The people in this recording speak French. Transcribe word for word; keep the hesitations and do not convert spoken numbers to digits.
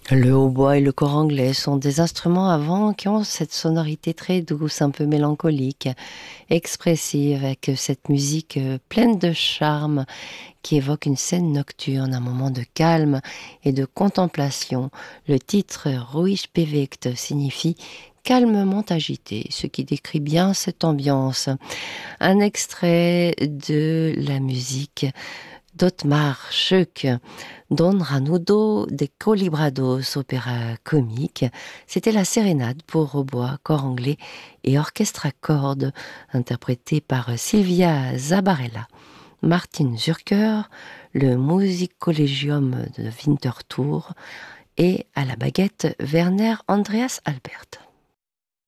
Le hautbois et le cor anglais sont des instruments à vent qui ont cette sonorité très douce, un peu mélancolique, expressive, avec cette musique euh, pleine de charme qui évoque une scène nocturne, un moment de calme et de contemplation. Le titre Ruhig bewegt signifie calmement agité, ce qui décrit bien cette ambiance. Un extrait de la musique d'Ottmar Schoeck, Don Ranudo de Colibrados, opéra comique. C'était la sérénade pour hautbois, cor anglais et orchestre à cordes, interprété par Silvia Zabarella. Martin Zürcher, le Musikkollegium de Winterthur et à la baguette Werner Andreas Albert.